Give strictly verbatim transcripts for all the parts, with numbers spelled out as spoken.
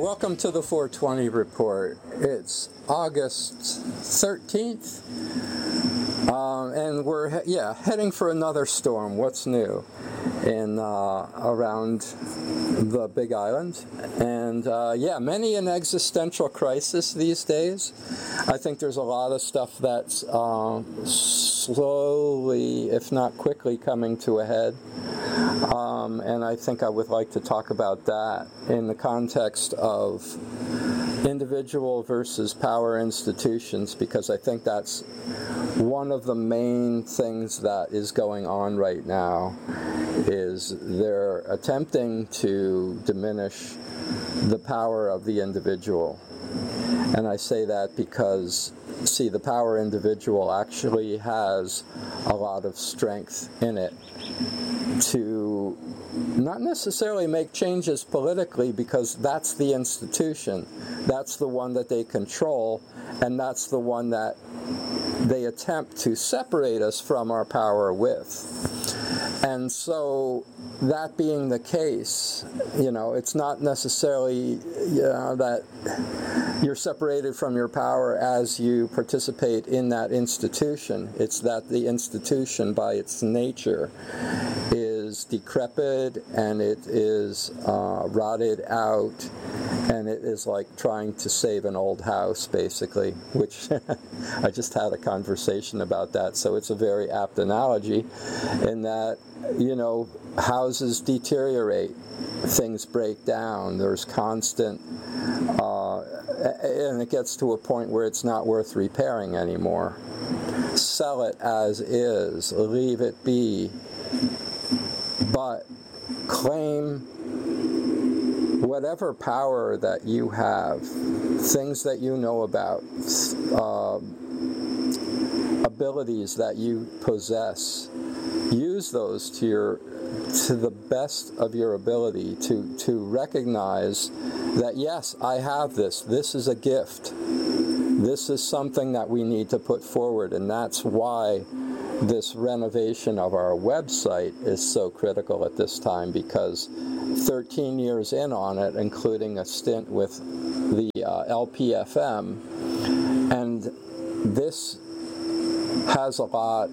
welcome to the four twenty Report. It's August thirteenth, um, and we're, he- yeah, heading for another storm. What's new in uh, around the Big Island? And, uh, yeah, many an existential crisis these days. I think there's a lot of stuff that's uh, slowly, if not quickly, coming to a head. Um, and I think I would like to talk about that in the context of individual versus power institutions, because I think that's one of the main things that is going on right now, is they're attempting to diminish the power of the individual. And I say that because, see, the power individual actually has a lot of strength in it to not necessarily make changes politically, because that's the institution. That's the one that they control, and that's the one that they attempt to separate us from our power with. And so, that being the case, you know, it's not necessarily, you know, that you're separated from your power as you participate in that institution. It's that the institution, by its nature, is decrepit, and it is uh, rotted out, and it is like trying to save an old house, basically, which I just had a conversation about that, so it's a very apt analogy, in that, you know, houses deteriorate, things break down, there's constant, uh, and it gets to a point where it's not worth repairing anymore. Sell it as is, leave it be, but claim whatever power that you have, things that you know about, uh, abilities that you possess. Use those to your to the best of your ability to to recognize that, yes, I have this. This is a gift. This is something that we need to put forward, and that's why this renovation of our website is so critical at this time, because thirteen years in on it, including a stint with the uh, L P F M, and this has a lot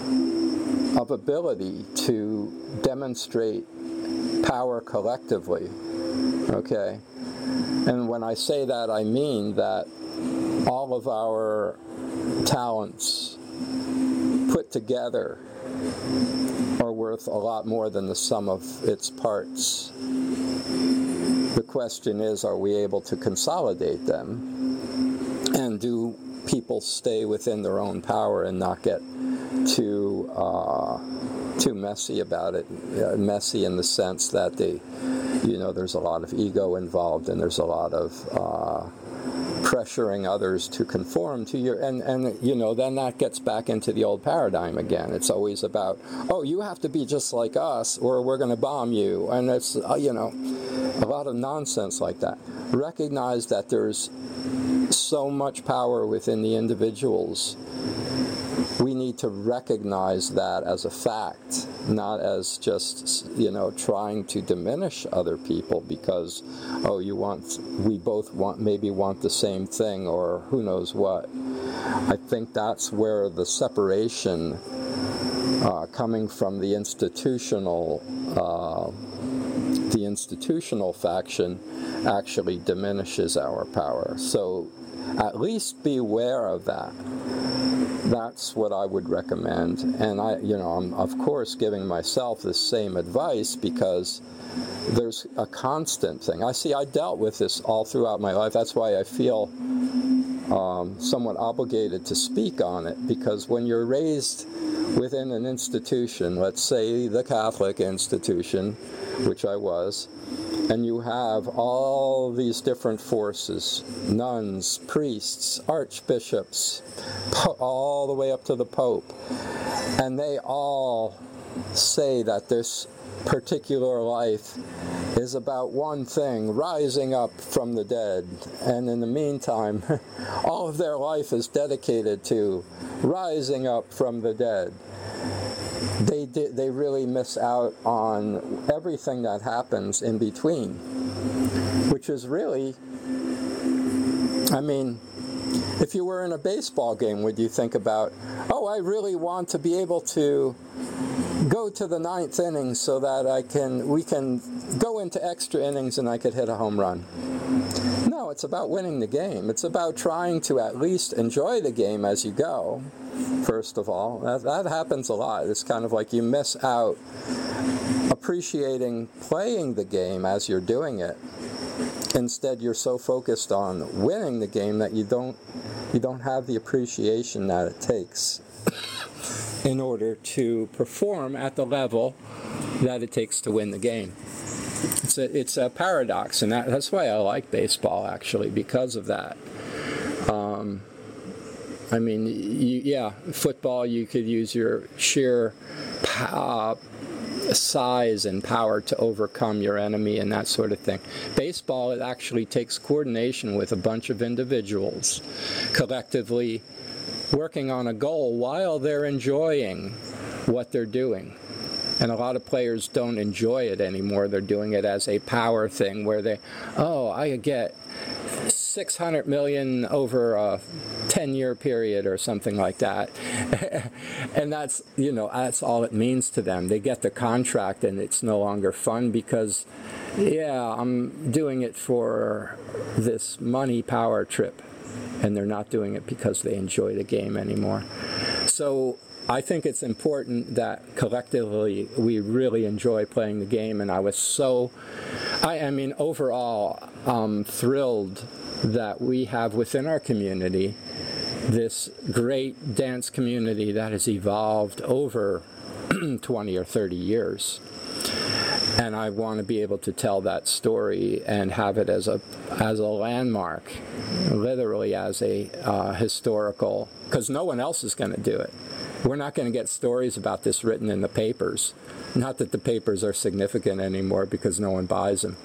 of ability to demonstrate power collectively, okay? And when I say that, I mean that all of our talents put together are worth a lot more than the sum of its parts. The question is, are we able to consolidate them? And do people stay within their own power and not get too uh, too messy about it? Uh, messy in the sense that they, you know, there's a lot of ego involved, and there's a lot of uh, pressuring others to conform to your, and, and, you know, then that gets back into the old paradigm again. It's always about, oh, you have to be just like us, or we're going to bomb you, and it's, uh, you know, a lot of nonsense like that. Recognize that there's so much power within the individuals. We need to recognize that as a fact, not as just, you know, trying to diminish other people because, oh, you want, we both want, maybe want the same thing, or who knows what. I think that's where the separation uh, coming from the institutional, uh, the institutional faction actually diminishes our power. So at least be aware of that. That's what I would recommend. And I, you know, I'm of course giving myself the same advice because there's a constant thing. I see I dealt with this all throughout my life. That's why I feel um, somewhat obligated to speak on it, because when you're raised within an institution, let's say the Catholic institution, which I was, and you have all these different forces, nuns, priests, archbishops, po- all the way up to the Pope, and they all say that this particular life is about one thing, rising up from the dead, and in the meantime, all of their life is dedicated to rising up from the dead. They di- they really miss out on everything that happens in between. which is really, I mean, if you were in a baseball game, would you think about, oh, I really want to be able to go to the ninth inning so that I can, we can go into extra innings and I could hit a home run? No, it's about winning the game. It's about trying to at least enjoy the game as you go, first of all. That, that happens a lot. It's kind of like you miss out appreciating playing the game as you're doing it. Instead, you're so focused on winning the game that you don't you don't have the appreciation that it takes in order to perform at the level that it takes to win the game. It's a it's a paradox, and that, that's why I like baseball, actually, because of that. Um, I mean, you, yeah, football, you could use your sheer uh, size and power to overcome your enemy and that sort of thing. Baseball, it actually takes coordination with a bunch of individuals collectively working on a goal while they're enjoying what they're doing. And a lot of players don't enjoy it anymore. They're doing it as a power thing where they, oh, I get six hundred million over a ten-year period or something like that. And that's, you know, that's all it means to them. They get the contract and it's no longer fun because, yeah, I'm doing it for this money power trip. And they're not doing it because they enjoy the game anymore. So I think it's important that collectively we really enjoy playing the game, and I was so, I, I mean, overall, I'm thrilled that we have within our community this great dance community that has evolved over twenty or thirty years. And I want to be able to tell that story and have it as a as a landmark, literally as a uh, historical, because no one else is going to do it. We're not going to get stories about this written in the papers. Not that the papers are significant anymore because no one buys them.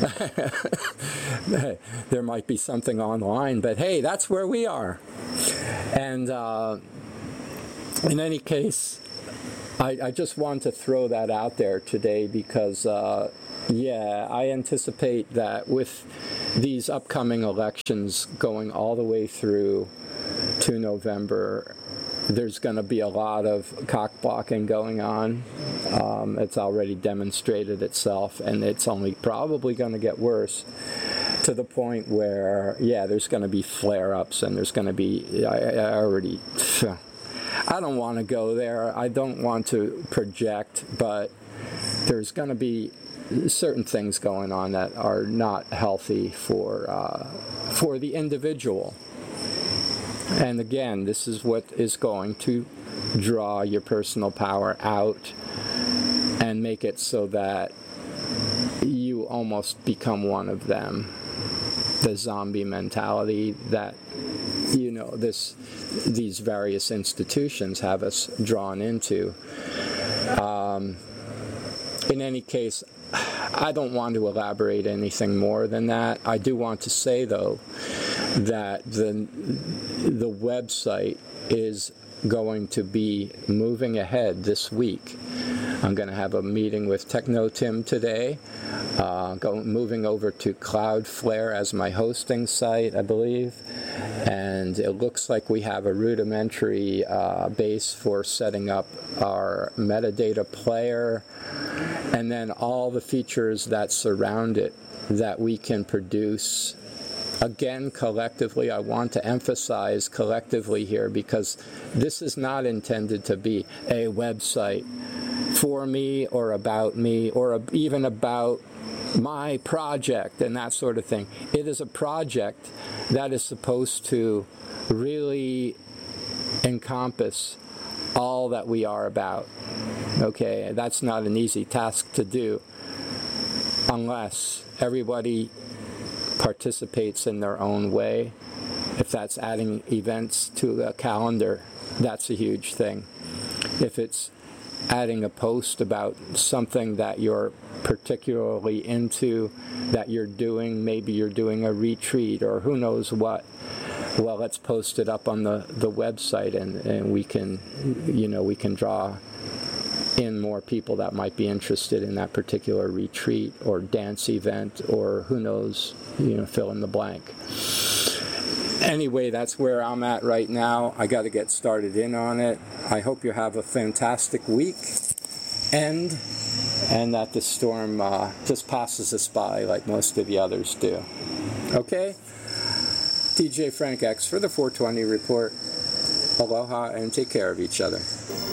There might be something online, but hey, that's where we are. And uh, in any case, I, I just want to throw that out there today because, uh, yeah, I anticipate that with these upcoming elections going all the way through to November, there's going to be a lot of cock-blocking going on. Um, it's already demonstrated itself, and it's only probably going to get worse to the point where, yeah, there's going to be flare-ups, and there's going to be, I, I already... I don't want to go there. I don't want to project, but there's going to be certain things going on that are not healthy for uh, for the individual. And again, this is what is going to draw your personal power out and make it so that you almost become one of them. The zombie mentality that, you know, this these various institutions have us drawn into. Um, in any case, I don't want to elaborate anything more than that. I do want to say, though, that the the website is going to be moving ahead this week. I'm going to have a meeting with TechnoTim today, uh, going, moving over to Cloudflare as my hosting site, I believe. And it looks like we have a rudimentary uh, base for setting up our metadata player, and then all the features that surround it that we can produce. Again, collectively, I want to emphasize collectively here because this is not intended to be a website for me or about me or even about my project and that sort of thing. It is a project that is supposed to really encompass all that we are about. Okay, that's not an easy task to do unless everybody participates in their own way. If that's adding events to a calendar, that's a huge thing. If it's adding a post about something that you're particularly into, that you're doing, maybe you're doing a retreat or who knows what, well, let's post it up on the, the website and, and we can, you know, we can draw in more people that might be interested in that particular retreat or dance event, or who knows, you know, fill in the blank. Anyway, that's where I'm at right now. I got to get started in on it. I hope you have a fantastic week, and and that the storm uh, just passes us by like most of the others do. Okay? D J Frank X for the four twenty Report. Aloha, and take care of each other.